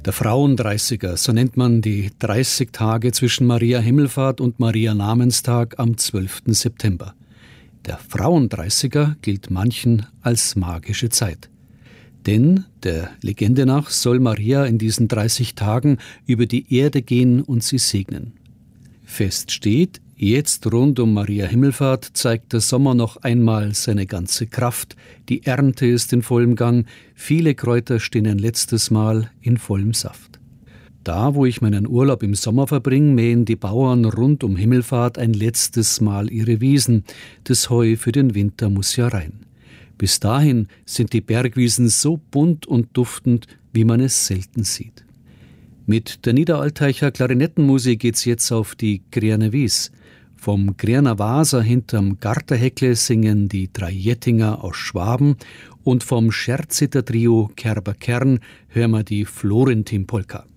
Der Frauendreißiger, so nennt man die 30 Tage zwischen Maria Himmelfahrt und Maria Namenstag am 12. September. Der Frauendreißiger gilt manchen als magische Zeit. Denn, der Legende nach, soll Maria in diesen 30 Tagen über die Erde gehen und sie segnen. Fest steht, jetzt rund um Maria Himmelfahrt zeigt der Sommer noch einmal seine ganze Kraft. Die Ernte ist in vollem Gang, viele Kräuter stehen ein letztes Mal in vollem Saft. Da, wo ich meinen Urlaub im Sommer verbringe, mähen die Bauern rund um Himmelfahrt ein letztes Mal ihre Wiesen. Das Heu für den Winter muss ja rein. Bis dahin sind die Bergwiesen so bunt und duftend, wie man es selten sieht. Mit der Niederalteicher Klarinettenmusik geht's jetzt auf die Grierne Wies. Vom Grierner Waser hinterm Garterheckle singen die 3 Jettinger aus Schwaben und vom Scherziter Trio Kerber Kern hören wir die Florentin-Polka.